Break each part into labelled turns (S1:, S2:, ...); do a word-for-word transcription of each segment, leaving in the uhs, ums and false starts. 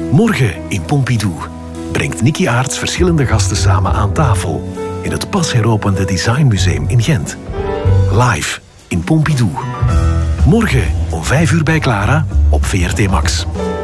S1: Morgen in Pompidou brengt Nicky Aarts verschillende gasten samen aan tafel in het pas heropende Designmuseum in Gent. Live in Pompidou. Morgen om vijf uur bij Clara op V R T Max.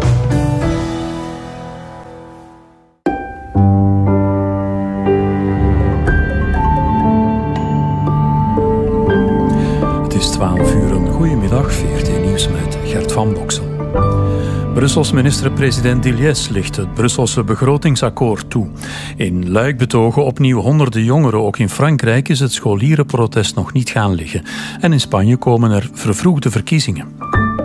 S2: Het is twaalf uur. Een goedemiddag. V R T Nieuws met Gert van Boksel. Brussels minister-president Dilliès ligt het Brusselse begrotingsakkoord toe. In Luik betogen opnieuw honderden jongeren. Ook in Frankrijk is het scholierenprotest nog niet gaan liggen. En in Spanje komen er vervroegde verkiezingen.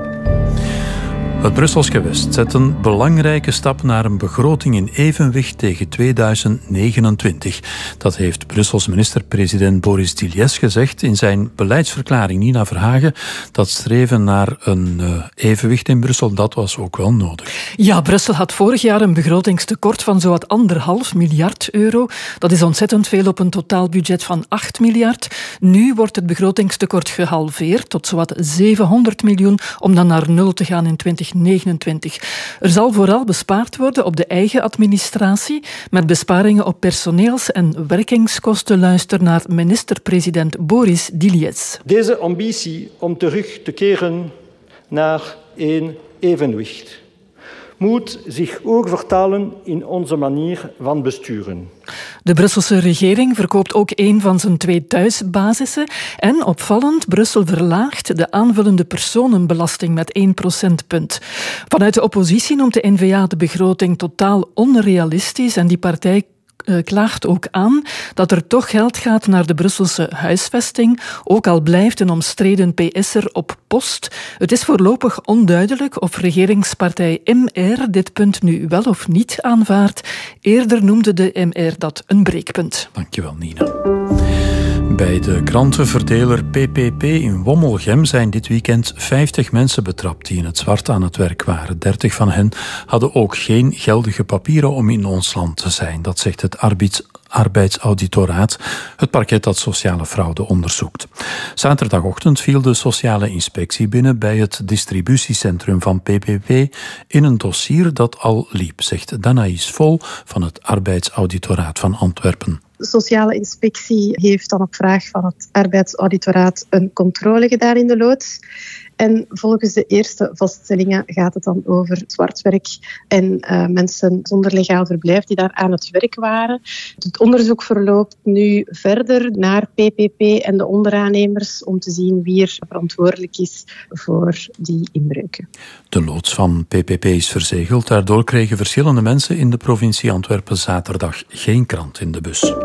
S2: Het Brussels gewest zet een belangrijke stap naar een begroting in evenwicht tegen tweeduizend negenentwintig. Dat heeft Brussels minister-president Boris Dilliès gezegd in zijn beleidsverklaring. Nina Verhagen, dat streven naar een uh, evenwicht in Brussel, dat was ook wel nodig.
S3: Ja, Brussel had vorig jaar een begrotingstekort van zowat anderhalf miljard euro. Dat is ontzettend veel op een totaalbudget van acht miljard. Nu wordt het begrotingstekort gehalveerd tot zowat zevenhonderd miljoen, om dan naar nul te gaan in twintig negenentwintig. Er zal vooral bespaard worden op de eigen administratie, met besparingen op personeels- en werkingskosten. Luister naar minister-president Boris Dilliès.
S4: Deze ambitie om terug te keren naar een evenwicht moet zich ook vertalen in onze manier van besturen.
S3: De Brusselse regering verkoopt ook een van zijn twee thuisbasissen. En opvallend, Brussel verlaagt de aanvullende personenbelasting met één procentpunt. Vanuit de oppositie noemt de N V A de begroting totaal onrealistisch en die partij Uh, klaagt ook aan dat er toch geld gaat naar de Brusselse huisvesting, ook al blijft een omstreden P S'er op post. Het is voorlopig onduidelijk of regeringspartij M R dit punt nu wel of niet aanvaardt. Eerder noemde de M R dat een breekpunt.
S2: Dankjewel, Nina. Bij de krantenverdeler P P P in Wommelgem zijn dit weekend vijftig mensen betrapt die in het zwart aan het werk waren. dertig van hen hadden ook geen geldige papieren om in ons land te zijn. Dat zegt het arbeids arbeidsauditoraat, het parket dat sociale fraude onderzoekt. Zaterdagochtend viel de sociale inspectie binnen bij het distributiecentrum van P P P in een dossier dat al liep, zegt Danaïs Vol van het arbeidsauditoraat van Antwerpen.
S5: De sociale inspectie heeft dan op vraag van het arbeidsauditoraat een controle gedaan in de loods. En volgens de eerste vaststellingen gaat het dan over zwartwerk en uh, mensen zonder legaal verblijf die daar aan het werk waren. Het onderzoek verloopt nu verder naar P P P en de onderaannemers om te zien wie er verantwoordelijk is voor die inbreuken.
S2: De loods van P P P is verzegeld. Daardoor kregen verschillende mensen in de provincie Antwerpen zaterdag geen krant in de bus.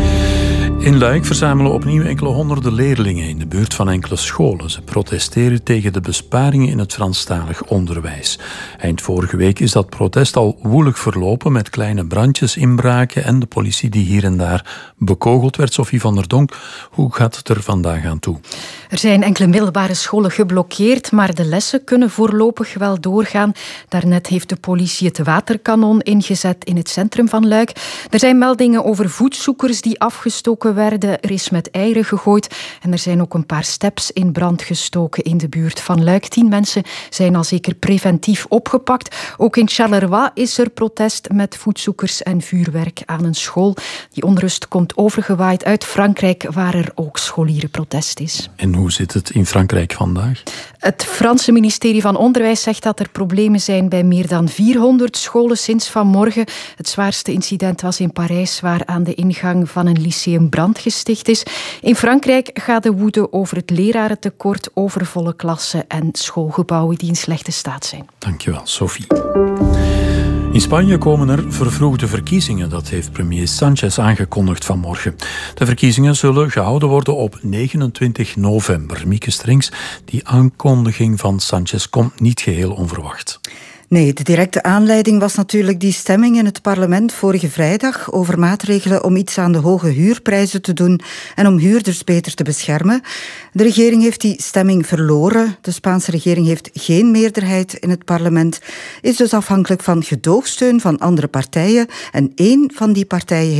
S2: In Luik verzamelen opnieuw enkele honderden leerlingen in de buurt van enkele scholen. Ze protesteren tegen de besparingen in het Franstalig onderwijs. Eind vorige week is dat protest al woelig verlopen met kleine brandjes, inbraken en de politie die hier en daar bekogeld werd. Sophie van der Donk, hoe gaat het er vandaag aan toe?
S6: Er zijn enkele middelbare scholen geblokkeerd, maar de lessen kunnen voorlopig wel doorgaan. Daarnet heeft de politie het waterkanon ingezet in het centrum van Luik. Er zijn meldingen over voetzoekers die afgestoken werden. Er is met eieren gegooid en er zijn ook een paar steps in brand gestoken in de buurt van Luik. Tien mensen zijn al zeker preventief opgepakt. Ook in Charleroi is er protest met voetzoekers en vuurwerk aan een school. Die onrust komt overgewaaid uit Frankrijk, waar er ook scholierenprotest is.
S2: En hoe zit het in Frankrijk vandaag?
S6: Het Franse ministerie van Onderwijs zegt dat er problemen zijn bij meer dan vierhonderd scholen sinds vanmorgen. Het zwaarste incident was in Parijs, waar aan de ingang van een lyceum brand gesticht is. In Frankrijk gaat de woede over het lerarentekort, overvolle klassen en schoolgebouwen die in slechte staat zijn.
S2: Dankjewel, Sophie. In Spanje komen er vervroegde verkiezingen. Dat heeft premier Sánchez aangekondigd vanmorgen. De verkiezingen zullen gehouden worden op negenentwintig november. Mieke Strings, die aankondiging van Sánchez komt niet geheel onverwacht.
S7: Nee, de directe aanleiding was natuurlijk die stemming in het parlement vorige vrijdag over maatregelen om iets aan de hoge huurprijzen te doen en om huurders beter te beschermen. De regering heeft die stemming verloren. De Spaanse regering heeft geen meerderheid in het parlement, is dus afhankelijk van gedoogsteun van andere partijen. En één van die partijen heeft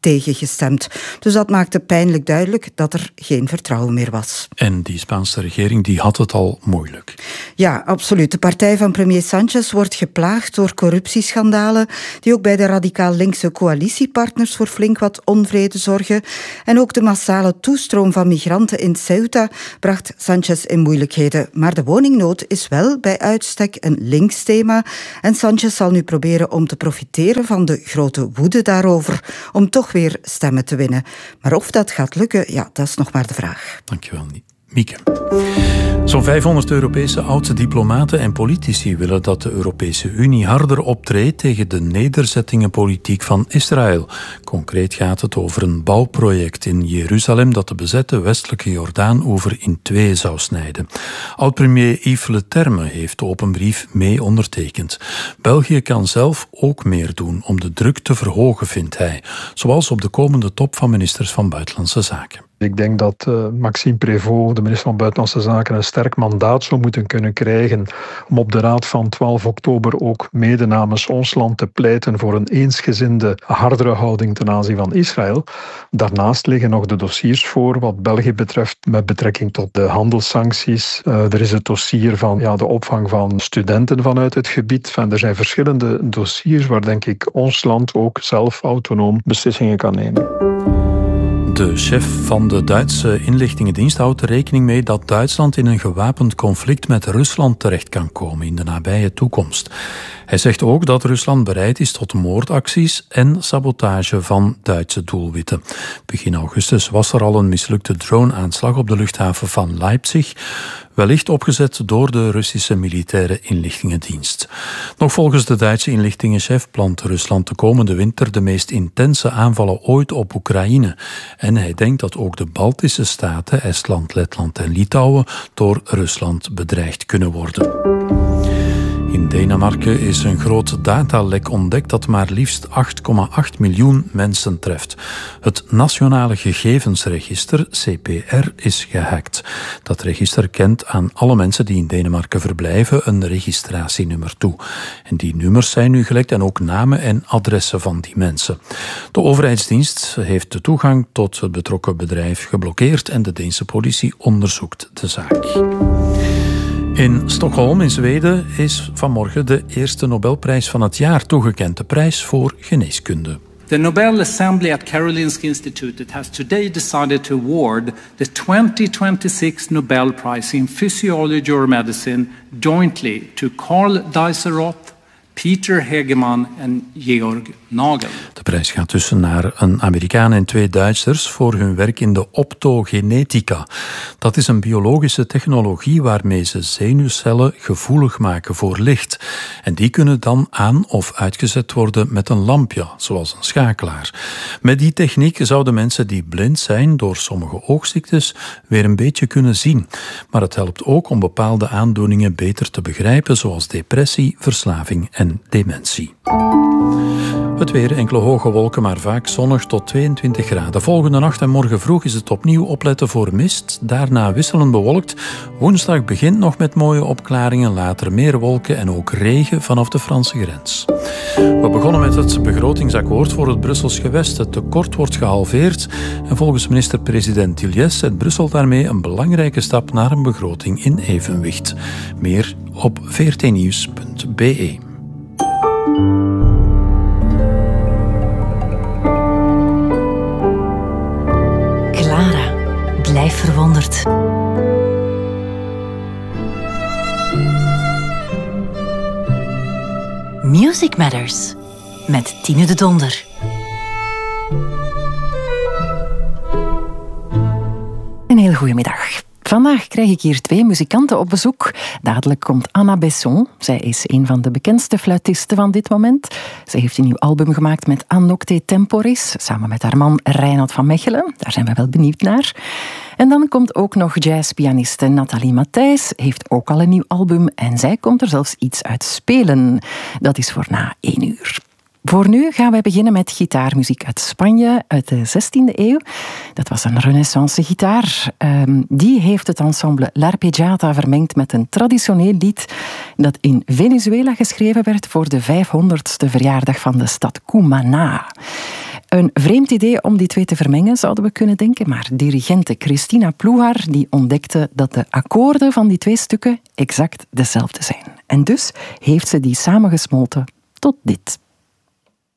S7: tegengestemd. Dus dat maakte pijnlijk duidelijk dat er geen vertrouwen meer was.
S2: En die Spaanse regering die had het al moeilijk.
S7: Ja, absoluut. De partij van premier Sanchez wordt geplaagd door corruptieschandalen die ook bij de radicaal-linkse coalitiepartners voor flink wat onvrede zorgen. En ook de massale toestroom van migranten in Ceuta bracht Sanchez in moeilijkheden. Maar de woningnood is wel bij uitstek een links thema. En Sanchez zal nu proberen om te profiteren van de grote woede daarover, om toch weer stemmen te winnen. Maar of dat gaat lukken, ja, dat is nog maar de vraag.
S2: Dankjewel, Mieke. Zo'n vijfhonderd Europese oud-diplomaten en politici willen dat de Europese Unie harder optreedt tegen de nederzettingenpolitiek van Israël. Concreet gaat het over een bouwproject in Jeruzalem dat de bezette westelijke Jordaan-oever in twee zou snijden. Oud-premier Yves Leterme heeft de open brief mee ondertekend. België kan zelf ook meer doen om de druk te verhogen, vindt hij. Zoals op de komende top van ministers van Buitenlandse Zaken.
S8: Ik denk dat uh, Maxime Prévost, de minister van Buitenlandse Zaken, een sterk mandaat zou moeten kunnen krijgen om op de raad van twaalf oktober ook mede namens ons land te pleiten voor een eensgezinde, hardere houding ten aanzien van Israël. Daarnaast liggen nog de dossiers voor wat België betreft met betrekking tot de handelssancties. Uh, er is het dossier van ja, de opvang van studenten vanuit het gebied. Enfin, er zijn verschillende dossiers waar denk ik ons land ook zelf autonoom beslissingen kan nemen.
S2: De chef van de Duitse inlichtingendienst houdt er rekening mee dat Duitsland in een gewapend conflict met Rusland terecht kan komen in de nabije toekomst. Hij zegt ook dat Rusland bereid is tot moordacties en sabotage van Duitse doelwitten. Begin augustus was er al een mislukte drone-aanslag op de luchthaven van Leipzig, wellicht opgezet door de Russische militaire inlichtingendienst. Nog volgens de Duitse inlichtingenchef plant Rusland de komende winter de meest intense aanvallen ooit op Oekraïne. En hij denkt dat ook de Baltische staten, Estland, Letland en Litouwen, door Rusland bedreigd kunnen worden. In Denemarken is een groot datalek ontdekt dat maar liefst acht komma acht miljoen mensen treft. Het Nationale Gegevensregister, C P R, is gehackt. Dat register kent aan alle mensen die in Denemarken verblijven een registratienummer toe. En die nummers zijn nu gelekt en ook namen en adressen van die mensen. De overheidsdienst heeft de toegang tot het betrokken bedrijf geblokkeerd en de Deense politie onderzoekt de zaak. In Stockholm in Zweden is vanmorgen de eerste Nobelprijs van het jaar toegekend, de prijs voor geneeskunde.
S9: The Nobel Assembly at Karolinska Institutet has today decided to award the twenty twenty-six Nobel Prize in Physiology or Medicine jointly to Karl Dijsselroth, Peter Hegeman en Georg Nagel.
S2: De prijs gaat dus naar een Amerikaan en twee Duitsers voor hun werk in de optogenetica. Dat is een biologische technologie waarmee ze zenuwcellen gevoelig maken voor licht. En die kunnen dan aan- of uitgezet worden met een lampje, zoals een schakelaar. Met die techniek zouden mensen die blind zijn door sommige oogziektes weer een beetje kunnen zien. Maar het helpt ook om bepaalde aandoeningen beter te begrijpen, zoals depressie, verslaving en dementie. Het weer, enkele hoge wolken, maar vaak zonnig tot tweeëntwintig graden. Volgende nacht en morgen vroeg is het opnieuw opletten voor mist. Daarna wisselend bewolkt. Woensdag begint nog met mooie opklaringen, later meer wolken en ook regen vanaf de Franse grens. We begonnen met het begrotingsakkoord voor het Brussels gewest. Het tekort wordt gehalveerd en volgens minister-president Tilliès zet Brussel daarmee een belangrijke stap naar een begroting in evenwicht. Meer op v r t nieuws punt b e.
S10: Clara, blijf verwonderd. Music Matters met Tine de Donder.
S11: Een heel goede middag. Vandaag krijg ik hier twee muzikanten op bezoek. Dadelijk komt Anna Besson. Zij is een van de bekendste fluitisten van dit moment. Zij heeft een nieuw album gemaakt met Annocte Temporis, samen met haar man Reinhard van Mechelen. Daar zijn we wel benieuwd naar. En dan komt ook nog jazzpianiste Nathalie Matthijs, heeft ook al een nieuw album en zij komt er zelfs iets uit spelen. Dat is voor na één uur. Voor nu gaan wij beginnen met gitaarmuziek uit Spanje uit de zestiende eeuw. Dat was een renaissance gitaar. Um, die heeft het ensemble L'Arpeggiata vermengd met een traditioneel lied dat in Venezuela geschreven werd voor de vijfhonderdste verjaardag van de stad Cumaná. Een vreemd idee om die twee te vermengen, zouden we kunnen denken, maar dirigente Christina Ploehaar die ontdekte dat de akkoorden van die twee stukken exact dezelfde zijn. En dus heeft ze die samengesmolten tot dit.